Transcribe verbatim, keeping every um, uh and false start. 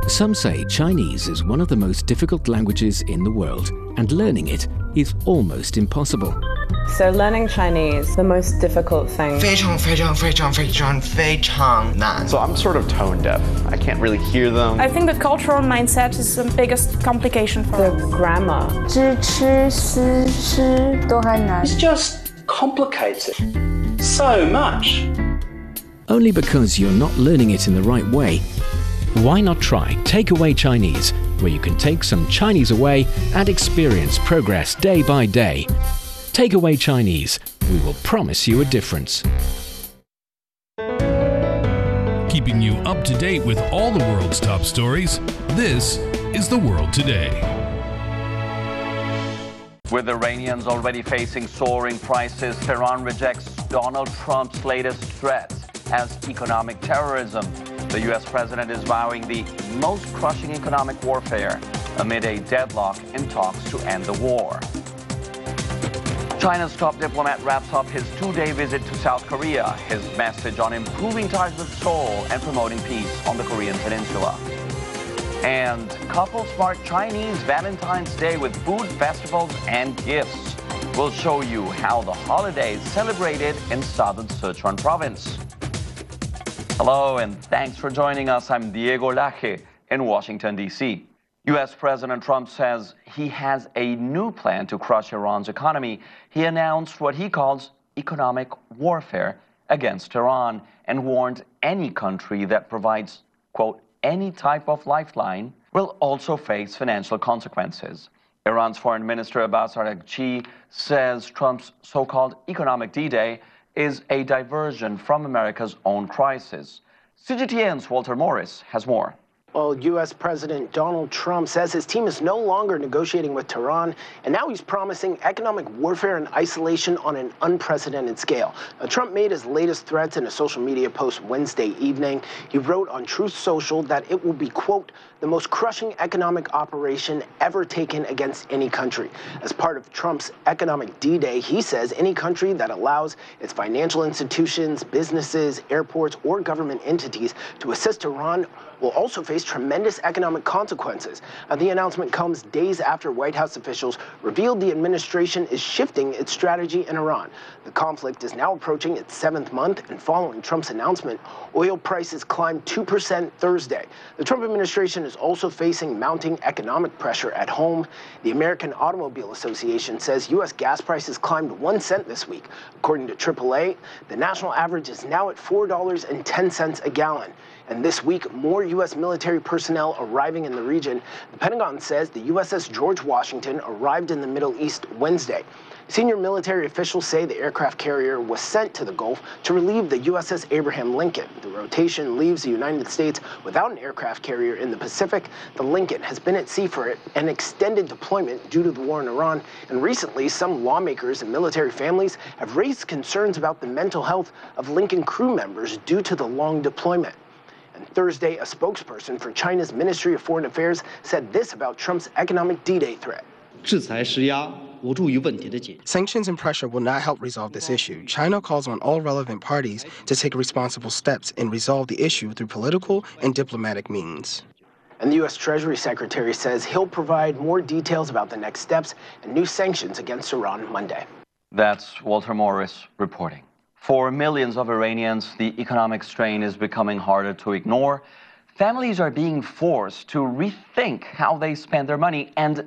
Some say Chinese is one of the most difficult languages in the world, and learning it is almost impossible. So learning Chinese, the most difficult thing. 非常非常非常非常非常难. So I'm sort of tone deaf. I can't really hear them. I think the cultural mindset is the biggest complication for The us. grammar. 知吃思吃都还难。 It's just complicated so much. Only because you're not learning it in the right way. Why not try Takeaway Chinese, where you can take some Chinese away and experience progress day by day. Takeaway Chinese, we will promise you a difference. Keeping you up to date with all the world's top stories, this is The World Today. With Iranians already facing soaring prices, Tehran rejects Donald Trump's latest threat as economic terrorism. The U S president is vowing the most crushing economic warfare amid a deadlock in talks to end the war. China's top diplomat wraps up his two-day visit to South Korea, his message on improving ties with Seoul and promoting peace on the Korean peninsula. And couples mark Chinese Valentine's Day with food, festivals, and gifts. We'll show you how the holiday is celebrated in southern Sichuan province. Hello, and thanks for joining us. I'm Diego Laje in Washington, D C U S President Trump says he has a new plan to crush Iran's economy. He announced what he calls economic warfare against Iran and warned any country that provides, quote, any type of lifeline will also face financial consequences. Iran's Foreign Minister Abbas Araghchi says Trump's so-called economic D-Day is a diversion from America's own crisis. C G T N's Walter Morris has more. Well, U S President Donald Trump says his team is no longer negotiating with Tehran, and now he's promising economic warfare and isolation on an unprecedented scale. Now, Trump made his latest threats in a social media post Wednesday evening. He wrote on Truth Social that it will be, quote, the most crushing economic operation ever taken against any country. As part of Trump's economic D-Day, he says any country that allows its financial institutions, businesses, airports, or government entities to assist Iran will also face tremendous economic consequences. Uh, the announcement comes days after White House officials revealed the administration is shifting its strategy in Iran. The conflict is now approaching its seventh month, and following Trump's announcement, oil prices climbed two percent Thursday. The Trump administration is also facing mounting economic pressure at home. The American Automobile Association says U S gas prices climbed one cent this week. According to triple A, the national average is now at four dollars and ten cents a gallon. And this week, more U S military personnel arriving in the region. The Pentagon says the U S S George Washington arrived in the Middle East Wednesday. Senior military officials say the aircraft carrier was sent to the Gulf to relieve the U S S Abraham Lincoln. The rotation leaves the United States without an aircraft carrier in the Pacific. The Lincoln has been at sea for an extended deployment due to the war in Iran. And recently, some lawmakers and military families have raised concerns about the mental health of Lincoln crew members due to the long deployment. And Thursday, a spokesperson for China's Ministry of Foreign Affairs said this about Trump's economic D-Day threat. Sanctions and pressure will not help resolve this issue. China calls on all relevant parties to take responsible steps and resolve the issue through political and diplomatic means. And the U S Treasury Secretary says he'll provide more details about the next steps and new sanctions against Iran Monday. That's Walter Morris reporting. For millions of Iranians, the economic strain is becoming harder to ignore. Families are being forced to rethink how they spend their money, and